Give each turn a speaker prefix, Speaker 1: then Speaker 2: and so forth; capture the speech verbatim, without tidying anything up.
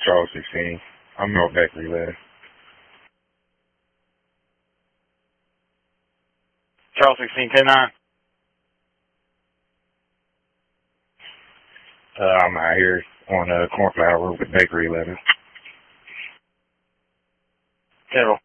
Speaker 1: Charles sixteen. I'm North Bakery Left. Charles sixteen, ten nine. Uh, I'm out here on uh, Cornflower Road with Bakery eleven. Carol.